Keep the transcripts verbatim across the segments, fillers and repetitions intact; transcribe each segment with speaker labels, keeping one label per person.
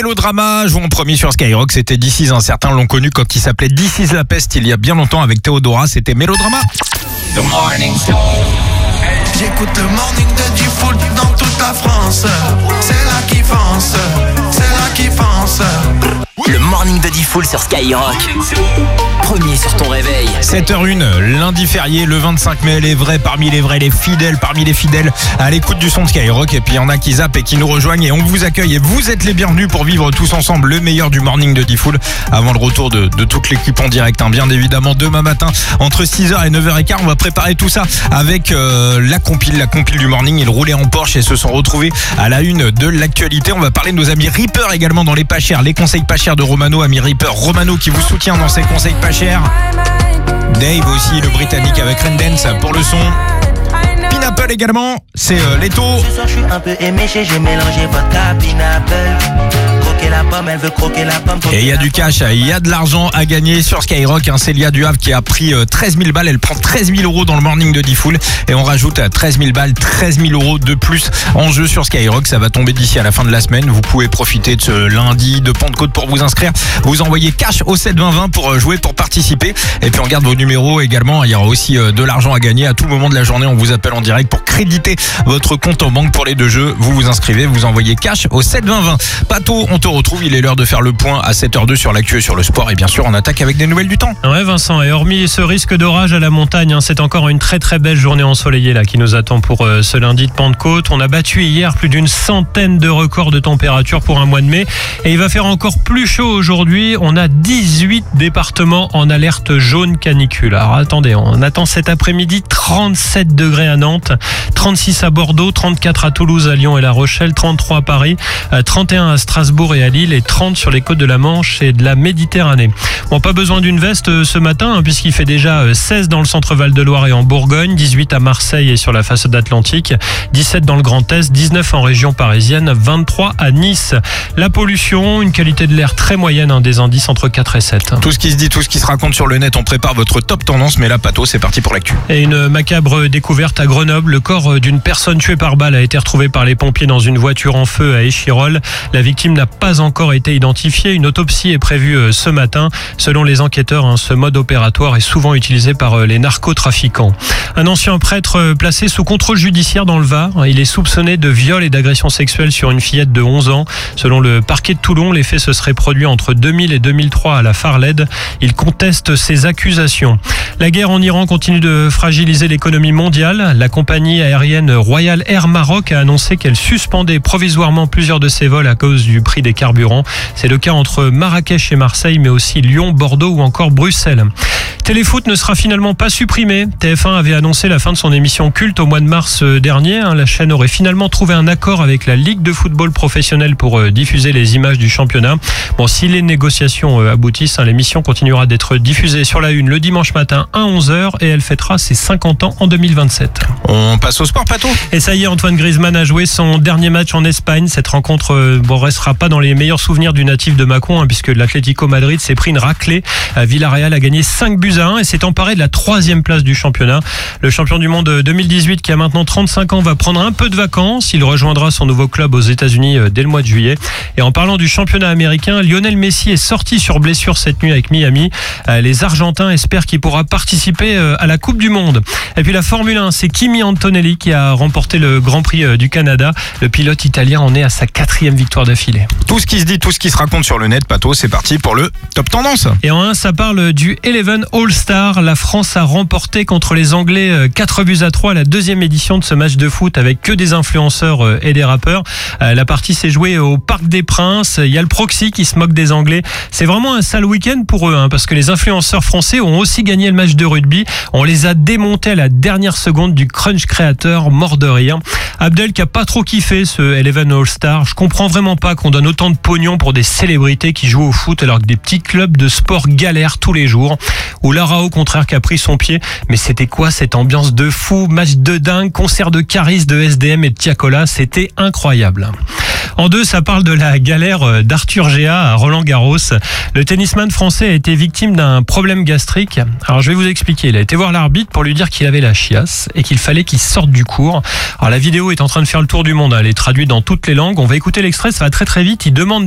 Speaker 1: Mélodrama joue en premier sur Skyrock. C'était This Is, certains l'ont connu quand il s'appelait This Is La Peste il y a bien longtemps avec Théodora. C'était Mélodrama.
Speaker 2: The Morning Show.
Speaker 3: J'écoute le morning de D-Fool dans toute la France. C'est là qui fonce, c'est là qui fonce.
Speaker 4: Le morning de D-Fool sur Skyrock. Premier sur ton réveil.
Speaker 1: sept heures une, lundi férié, le vingt-cinq mai, les vrais parmi les vrais, les fidèles parmi les fidèles à l'écoute du son de Skyrock. Et puis il y en a qui zappent et qui nous rejoignent et on vous accueille et vous êtes les bienvenus pour vivre tous ensemble le meilleur du morning de D-Fool avant le retour de, de toute l'équipe en direct. Hein. Bien évidemment, demain matin, entre six heures et neuf heures quinze, on va préparer tout ça avec euh, la compile, la compile du morning. Ils roulaient en Porsche et se sont retrouvés à la une de l'actualité. On va parler de nos amis Reaper également dans les pas chers, les conseils pas chers de Romano, ami Reaper. Romano qui vous soutient dans ses conseils pas chers. Dave aussi, le Britannique avec Rendance pour le son. Pineapple également, c'est euh, Leto.
Speaker 5: Ce soir je suis un peu éméché, j'ai mélangé vodka, pineapple. Croquer la pomme, elle veut croquer la pomme.
Speaker 1: Et il y a du cash, il y a de l'argent à gagner sur Skyrock. Hein. Célia du Havre qui a pris treize mille balles, elle prend treize mille euros dans le morning de D-Fool. Et on rajoute treize mille balles, treize mille euros de plus en jeu sur Skyrock. Ça va tomber d'ici à la fin de la semaine. Vous pouvez profiter de ce lundi de Pentecôte pour vous inscrire. Vous envoyez cash au sept vingt vingt pour jouer, pour participer. Et puis on garde vos numéros également. Il y aura aussi de l'argent à gagner à tout moment de la journée. On vous appelle en direct pour créditer votre compte en banque pour les deux jeux. Vous vous inscrivez, vous envoyez cash au sept vingt vingt. Pato, on te retrouve. Il est l'heure de faire le point à sept heures deux sur l'actu et sur le sport. Et bien sûr, on attaque avec des nouvelles du temps.
Speaker 6: Ouais, Vincent. Et hormis ce risque d'orage à la montagne, hein, c'est encore une très très belle journée ensoleillée là qui nous attend pour euh, ce lundi de Pentecôte. On a battu hier plus d'une centaine de records de température pour un mois de mai. Et il va faire encore plus chaud aujourd'hui. On a dix-huit départements en alerte jaune canicule. Alors attendez, on attend cet après-midi trente-sept degrés à Nantes, trente-six à Bordeaux, trente-quatre à Toulouse, à Lyon et La Rochelle, trente-trois à Paris, trente et un à Strasbourg et à Lille et trente sur les côtes de la Manche et de la Méditerranée. Bon, pas besoin d'une veste ce matin hein, puisqu'il fait déjà seize dans le centre Val-de-Loire et en Bourgogne, dix-huit à Marseille et sur la façade atlantique, dix-sept dans le Grand Est, dix-neuf en région parisienne, vingt-trois à Nice. La pollution, une qualité de l'air très moyenne, hein, des indices entre quatre et sept.
Speaker 1: Tout ce qui se dit, tout ce qui se raconte sur le net, on prépare votre top tendance, mais là, Pato, c'est parti pour l'actu.
Speaker 6: Et une macabre découverte à Grenoble, le corps d'une personne tuée par balle a été retrouvé par les pompiers dans une voiture en feu à Échirolles. La victime n'a pas encore été identifiée. Une autopsie est prévue ce matin. Selon les enquêteurs, ce mode opératoire est souvent utilisé par les narcotrafiquants. Un ancien prêtre placé sous contrôle judiciaire dans le Var. Il est soupçonné de viol et d'agression sexuelle sur une fillette de onze ans. Selon le parquet de Toulon, les faits se seraient produits entre deux mille et deux mille trois à la Farled. Il conteste ces accusations. La guerre en Iran continue de fragiliser l'économie mondiale. La compagnie aérienne Royal Air Maroc a annoncé qu'elle suspendait provisoirement plusieurs de ses vols à cause du prix des carburants. C'est le cas entre Marrakech et Marseille, mais aussi Lyon, Bordeaux ou encore Bruxelles. Téléfoot ne sera finalement pas supprimé. T F un avait annoncé la fin de son émission culte au mois de mars dernier. La chaîne aurait finalement trouvé un accord avec la Ligue de football professionnel pour diffuser les images du championnat. Bon, si les négociations aboutissent, l'émission continuera d'être diffusée sur la une le dimanche matin à onze heures et elle fêtera ses cinquante ans en deux mille vingt-sept.
Speaker 1: On passe au sport, Pato.
Speaker 6: Et ça y est, Antoine Griezmann a joué son dernier match en Espagne. Cette rencontre bon, restera pas dans les meilleurs souvenirs du natif de Mâcon, hein, puisque l'Atlético Madrid s'est pris une raclée. Villarreal a gagné cinq buts à un et s'est emparé de la troisième place du championnat. Le champion du monde deux mille dix-huit, qui a maintenant trente-cinq ans, va prendre un peu de vacances. Il rejoindra son nouveau club aux États-Unis dès le mois de juillet. Et en parlant du championnat américain, Lionel Messi est sorti sur blessure cette nuit avec Miami. Les Argentins espèrent qu'il pourra participer à la Coupe du Monde. Et puis la Formule un, c'est Kimi Antonelli qui a remporté le Grand Prix du Canada. Le pilote italien en est à sa quatrième victoire d'affilée.
Speaker 1: Tout ce qui se dit, tout ce qui se raconte sur le net, Pato, c'est parti pour le top tendance.
Speaker 6: Et en un, ça parle du Eleven All-Star. La France a remporté contre les Anglais quatre buts à trois la deuxième édition de ce match de foot avec que des influenceurs et des rappeurs. La partie s'est jouée au Parc des Princes. Il y a le proxy qui se moque des Anglais. C'est vraiment un sale week-end pour eux, hein, parce que les influenceurs français ont aussi gagné le match de rugby. On les a démontés à la dernière seconde du crunch créateur, mort de rire. Abdel qui a pas trop kiffé ce Eleven All-Star. Je comprends vraiment pas qu'on donne autant de pognon pour des célébrités qui jouent au foot alors que des petits clubs de sport galèrent tous les jours. Ou Lara au contraire qui a pris son pied. Mais c'était quoi cette ambiance de fou, match de dingue, concert de Caris, de S D M et de Tiakola, c'était incroyable. En deux, ça parle de la galère d'Arthur Géa à Roland-Garros. Le tennisman français a été victime d'un problème gastrique. Alors je vais vous expliquer. Il a été voir l'arbitre pour lui dire qu'il avait la chiasse et qu'il fallait qu'il sorte du court. Alors la vidéo est en train de faire le tour du monde. Elle est traduite dans toutes les langues. On va écouter l'extrait, ça va très très vite. Il demande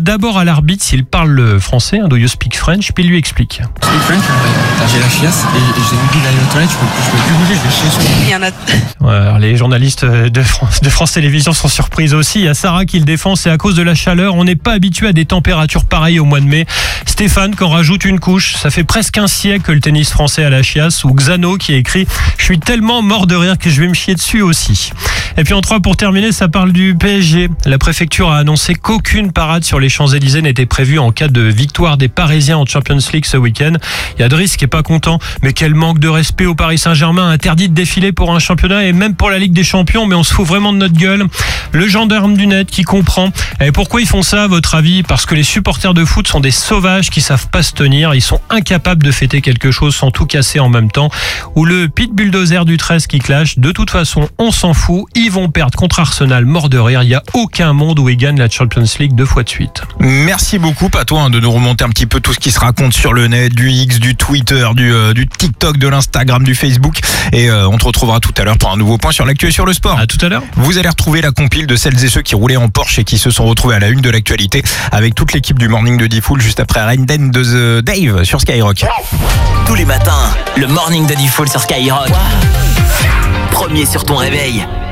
Speaker 6: d'abord à l'arbitre s'il parle français, hein, do you speak French, puis il lui explique.
Speaker 7: Speak French, j'ai la chiasse et j'ai envie d'aller aux toilettes, je peux, je peux plus bouger, je vais chier.
Speaker 8: Il y en a.
Speaker 6: Ouais, alors les journalistes de France, de France Télévisions sont surprises aussi. Il y a Sarah qui le défend, c'est à cause de la chaleur. On n'est pas habitué à des températures pareilles au mois de mai. Stéphane qui en rajoute une couche. Ça fait presque un siècle que le tennis français a la chiasse. Ou Xano qui a écrit « Je suis tellement mort de rire que je vais me chier dessus aussi ». Et puis en trois pour terminer, ça parle du P S G. La préfecture a annoncé qu'aucune parade sur les Champs-Élysées n'était prévue en cas de victoire des Parisiens en Champions League ce week-end. Il y a Driss qui est pas content, mais quel manque de respect au Paris Saint-Germain, interdit de défiler pour un championnat et même pour la Ligue des Champions, mais on se fout vraiment de notre gueule. Le gendarme du net qui comprend. Et pourquoi ils font ça à votre avis? Parce que les supporters de foot sont des sauvages qui savent pas se tenir, ils sont incapables de fêter quelque chose sans tout casser en même temps. Ou le pit bulldozer du treize qui clash, de toute façon on s'en fout, ils vont perdre contre Arsenal, mort de rire, il n'y a aucun monde où ils gagnent la Champions League deux fois de suite.
Speaker 1: Merci beaucoup à toi hein, de nous remonter un petit peu tout ce qui se raconte sur le net, du X, du Twitter, du, euh, du TikTok, de l'Instagram, du Facebook. Et euh, on te retrouvera tout à l'heure pour un nouveau point sur l'actu et sur le sport.
Speaker 6: À tout à l'heure.
Speaker 1: Vous allez retrouver la compile de celles et ceux qui roulaient en Porsche et qui se sont retrouvés à la une de l'actualité avec toute l'équipe du Morning de Diffoul juste après Rainden de The Dave sur Skyrock.
Speaker 4: Tous les matins, le Morning de Diffoul sur Skyrock. Premier sur ton réveil.